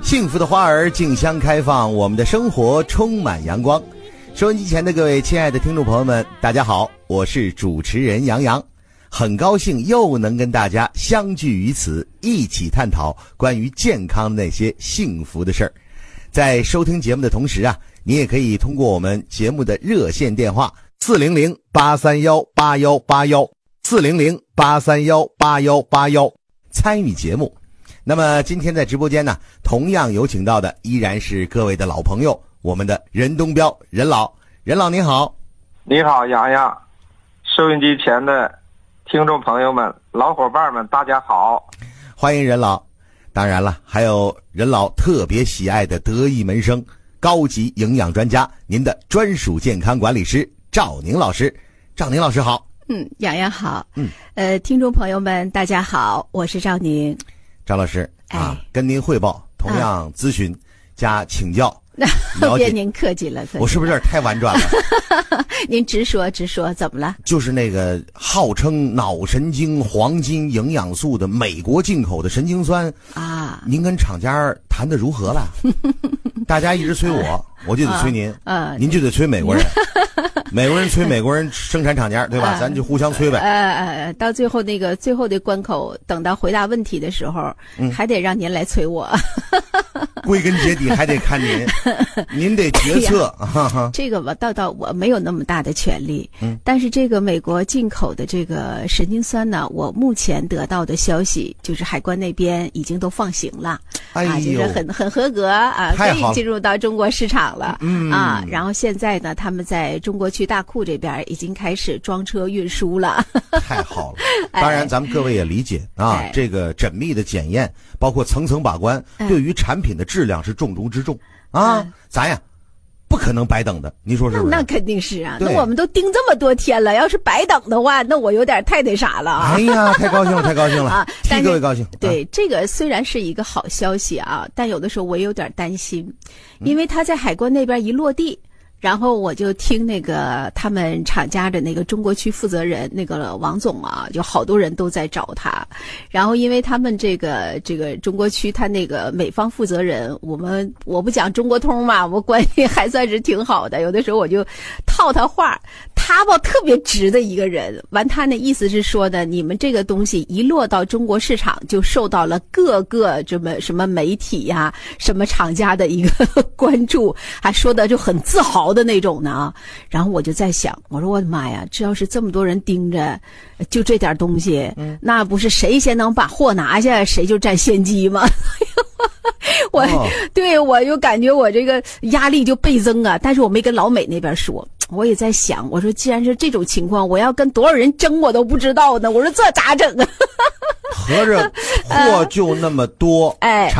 幸福的花儿竞相开放，我们的生活充满阳光。收音机前的各位亲爱的听众朋友们，大家好，我是主持人杨洋，很高兴又能跟大家相聚于此，一起探讨关于健康的那些幸福的事儿。在收听节目的同时啊，你也可以通过我们节目的热线电话400-831-8181 400-831-8181参与节目。那么今天在直播间呢，同样有请到的依然是各位的老朋友，我们的任东彪任老。任老您好。 你好洋洋，收音机前的听众朋友们老伙伴们大家好， 欢迎任老。当然了，还有任老特别喜爱的得意门生，高级营养专家，您的专属健康管理师赵宁老师。赵宁老师好。 洋洋好。听众朋友们大家好，我是赵宁。 赵老师跟您汇报，同样咨询加请教。 别您客气了， 我是不是有点太婉转了？ 您直说，怎么了？ 就是那个号称脑神经黄金营养素的美国进口的神经酸啊，您跟厂家谈得如何了？大家一直催我就得催您，您就得催美国人。美国人催美国人生产厂家，对吧？咱就互相催呗。 到最后最后的关口，等到回答问题的时候，还得让您来催我。 归根结底还得看您得决策。 这个吧，到我没有那么大的权利。但是这个美国进口的这个神经酸呢，我目前得到的消息就是海关那边已经都放行了，就是很合格啊，可以进入到中国市场了。然后现在呢，他们在中国区大库这边已经开始装车运输了。 太好了。当然咱们各位也理解这个缜密的检验，包括层层把关，对于产品的质量是重中之重咱呀不可能白等的，你说是不是？ 那肯定是啊。那我们都盯这么多天了，要是白等的话，那我有点太那啥了啊。 哎呀，太高兴了替各位高兴。 对，这个虽然是一个好消息啊，但有的时候我也有点担心，因为他在海关那边一落地，然后我就听那个他们厂家的那个中国区负责人那个王总啊，就好多人都在找他。然后因为他们这个中国区他那个美方负责人，我不讲中国通嘛，我关系还算是挺好的，有的时候我就套他话。他吧特别直的一个人，完他那意思是说的，你们这个东西一落到中国市场，就受到了各个这么什么媒体呀、什么厂家的一个关注，还说的就很自豪的那种呢。然后我就在想，我说我的妈呀，这要是这么多人盯着，就这点东西，那不是谁先能把货拿下，谁就占先机吗？我就感觉我这个压力就倍增啊。但是我没跟老美那边说。我也在想，我说既然是这种情况，我要跟多少人争我都不知道呢。我说这咋整啊？ 合着货就那么多，